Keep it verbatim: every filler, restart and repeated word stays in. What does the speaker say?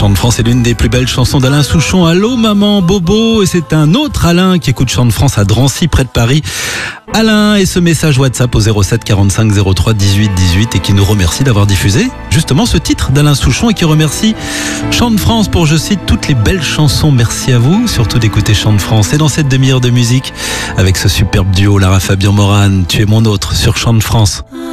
Chant de France est l'une des plus belles chansons d'Alain Souchon. Allô maman Bobo. Et c'est un autre Alain qui écoute Chant de France à Drancy près de Paris. Alain, et ce message WhatsApp au zéro sept quarante-cinq zéro trois dix-huit dix-huit et qui nous remercie d'avoir diffusé justement ce titre d'Alain Souchon et qui remercie Chant de France pour, je cite, toutes les belles chansons. Merci à vous, surtout d'écouter Chant de France. Et dans cette demi-heure de musique, avec ce superbe duo Lara Fabian Morane, tu es mon autre sur Chant de France.